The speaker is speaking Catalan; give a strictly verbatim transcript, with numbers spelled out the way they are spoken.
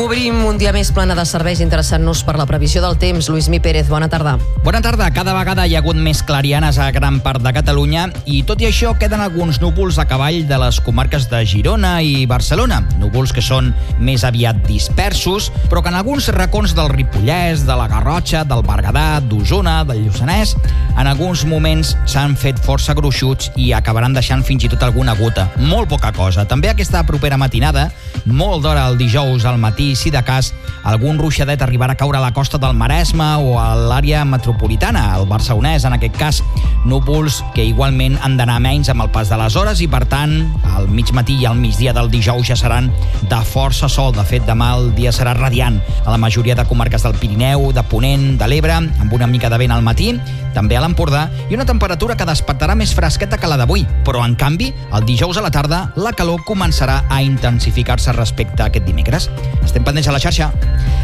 Obrim un dia més plana de serveis interessant-nos per la previsió del temps. Lluís Mi Pérez, bona tarda. Bona tarda. Cada vegada hi ha hagut més clarianes a gran part de Catalunya i tot i això queden alguns núvols a cavall de les comarques de Girona i Barcelona. Núvols que són més aviat dispersos, però que en alguns racons del Ripollès, de la Garrotxa, del Berguedà, d'Osona, del Lluçanès, en alguns moments s'han fet força gruixuts i acabaran deixant fins i tot alguna gota. Molt poca cosa. També aquesta propera matinada, molt d'hora el dijous al matí, si de cas, algun ruixadet arribarà a caure a la costa del Maresme o a l'àrea metropolitana, al Barcelonès, en aquest cas. Núvols que igualment han d'anar menys amb el pas de les hores i, per tant, al migmatí i al migdia del dijous ja seran de força sol. De fet, demà el dia serà radiant a la majoria de comarques del Pirineu, de Ponent, de l'Ebre, amb una mica de vent al matí, també a l'Empordà, i una temperatura que despertarà més fresqueta que la d'avui. Però, en canvi, el dijous a la tarda, la calor començarà a intensificar-se respecte a aquest dimecres. Estem pendents a la xarxa.